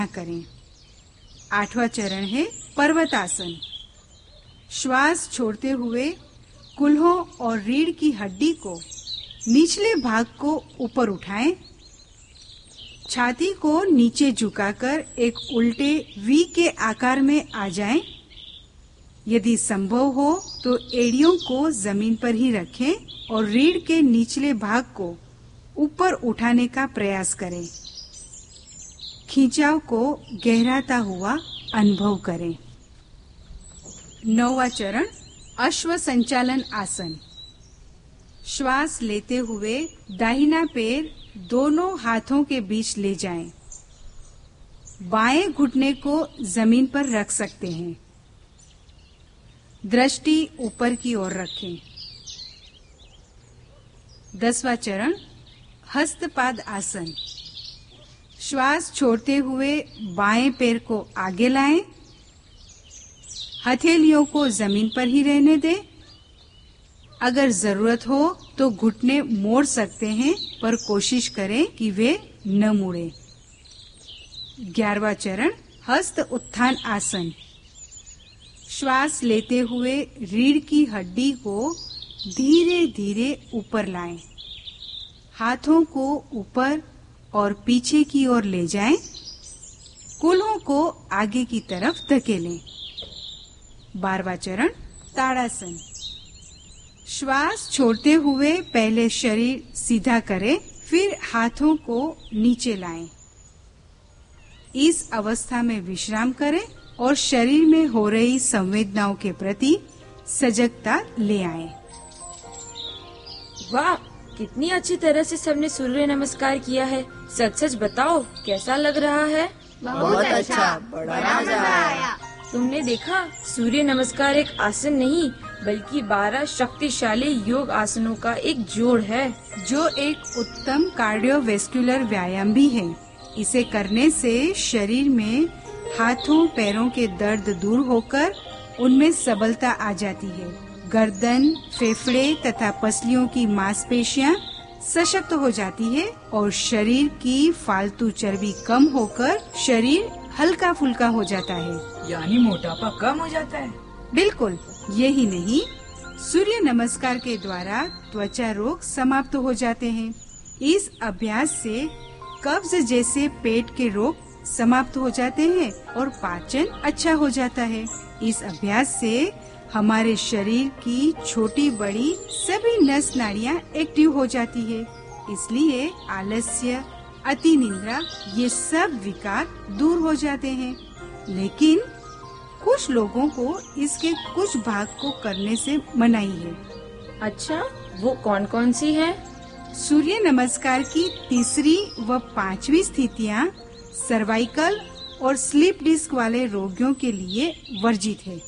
करें। 8वां चरण है पर्वतासन। श्वास छोड़ते हुए कूल्हों और रीढ़ की हड्डी को निचले भाग को ऊपर उठाएं। छाती को नीचे झुकाकर एक उल्टे वी के आकार में आ जाएं। यदि संभव हो तो एड़ियों को जमीन पर ही रखें और रीढ़ के निचले भाग को ऊपर उठाने का प्रयास करें। खिंचाव को गहराता हुआ अनुभव करें। 9वां चरण अश्व संचालन आसन। श्वास लेते हुए दाहिना पैर दोनों हाथों के बीच ले जाएं। बाएं घुटने को जमीन पर रख सकते हैं। दृष्टि ऊपर की ओर रखें। 10वां चरण हस्तपाद आसन। श्वास छोड़ते हुए बाएं पैर को आगे लाएं। हथेलियों को जमीन पर ही रहने दें। अगर जरूरत हो तो घुटने मोड़ सकते हैं, पर कोशिश करें कि वे न मुड़े। 11वां चरण हस्त उत्थान आसन। श्वास लेते हुए रीढ़ की हड्डी को धीरे धीरे ऊपर लाएं। हाथों को ऊपर और पीछे की ओर ले जाएं। कूल्हों को आगे की तरफ धकेलें। 12वां चरण ताड़ासन। श्वास छोड़ते हुए पहले शरीर सीधा करें, फिर हाथों को नीचे लाएं। इस अवस्था में विश्राम करें और शरीर में हो रही संवेदनाओं के प्रति सजगता ले आएं। वाह, कितनी अच्छी तरह से सबने सूर्य नमस्कार किया है। सच सच बताओ, कैसा लग रहा है? बहुत अच्छा, बड़ा मजा आया। तुमने देखा, सूर्य नमस्कार एक आसन नहीं बल्कि 12 शक्तिशाली योग आसनों का एक जोड़ है, जो एक उत्तम कार्डियोवैस्कुलर व्यायाम भी है। इसे करने से शरीर में हाथों पैरों के दर्द दूर होकर उनमें सबलता आ जाती है। गर्दन, फेफड़े तथा पसलियों की मांसपेशियां सशक्त हो जाती है और शरीर की फालतू चर्बी कम होकर शरीर हल्का फुल्का हो जाता है। यानी मोटापा कम हो जाता है। बिल्कुल, यही नहीं, सूर्य नमस्कार के द्वारा त्वचा रोग समाप्त हो जाते हैं। इस अभ्यास से कब्ज जैसे पेट के रोग समाप्त हो जाते हैं और पाचन अच्छा हो जाता है। इस अभ्यास से हमारे शरीर की छोटी बड़ी सभी नस नाड़ियाँ एक्टिव हो जाती है। इसलिए आलस्य, अति निद्रा ये सब विकार दूर हो जाते हैं। लेकिन कुछ लोगों को इसके कुछ भाग को करने से मनाही है। अच्छा, वो कौन कौन सी है? सूर्य नमस्कार की तीसरी व 5वीं स्थितियाँ सर्वाइकल और स्लीप डिस्क वाले रोगियों के लिए वर्जित है।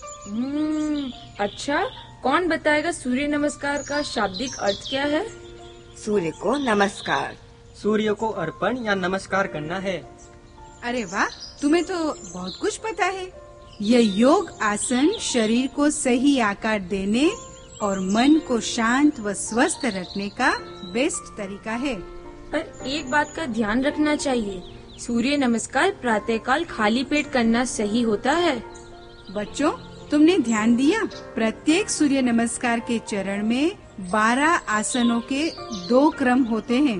अच्छा, कौन बताएगा सूर्य नमस्कार का शाब्दिक अर्थ क्या है? सूर्य को नमस्कार। सूर्य को अर्पण या नमस्कार करना है। अरे वाह, तुम्हें तो बहुत कुछ पता है। यह योग आसन शरीर को सही आकार देने और मन को शांत व स्वस्थ रखने का बेस्ट तरीका है। पर एक बात का ध्यान रखना चाहिए, सूर्य नमस्कार प्रातःकाल खाली पेट करना सही होता है। बच्चों, तुमने ध्यान दिया? प्रत्येक सूर्य नमस्कार के चरण में 12 आसनों के 2 क्रम होते हैं।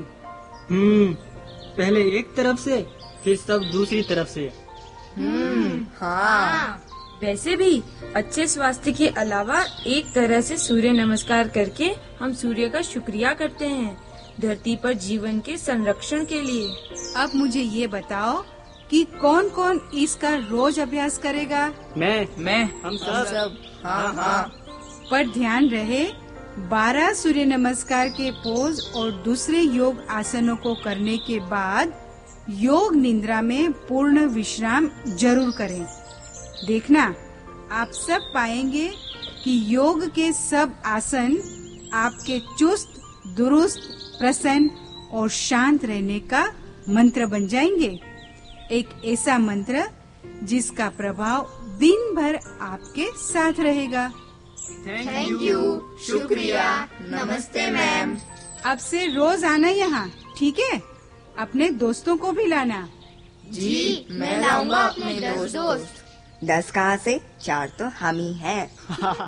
पहले एक तरफ से, फिर सब दूसरी तरफ से। हाँ। वैसे भी अच्छे स्वास्थ्य के अलावा एक तरह से सूर्य नमस्कार करके हम सूर्य का शुक्रिया करते हैं, धरती पर जीवन के संरक्षण के लिए। अब मुझे ये बताओ कि कौन कौन इसका रोज अभ्यास करेगा? मैं, हम सब। हाँ। पर ध्यान रहे, 12 सूर्य नमस्कार के पोज और दूसरे योग आसनों को करने के बाद योग निद्रा में पूर्ण विश्राम जरूर करें। देखना, आप सब पाएंगे कि योग के सब आसन आपके चुस्त, दुरुस्त, प्रसन्न और शांत रहने का मंत्र बन जाएंगे। एक ऐसा मंत्र जिसका प्रभाव दिन भर आपके साथ रहेगा। थैंक यू, शुक्रिया, नमस्ते मैम। अब से रोज आना यहाँ, ठीक है? अपने दोस्तों को भी लाना। जी, मैं लाऊंगा अपने 10 दोस्त। 10 कहाँ से? 4 तो हम ही हैं।